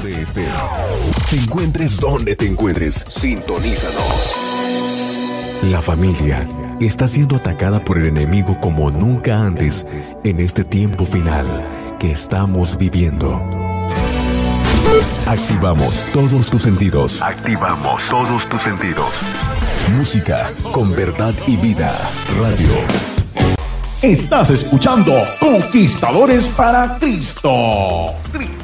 donde estés. Te encuentres donde te encuentres. Sintonízanos. La familia está siendo atacada por el enemigo como nunca antes en este tiempo final que estamos viviendo. Activamos todos tus sentidos. Activamos todos tus sentidos. Música con verdad y vida. Radio. Estás escuchando Conquistadores para Cristo.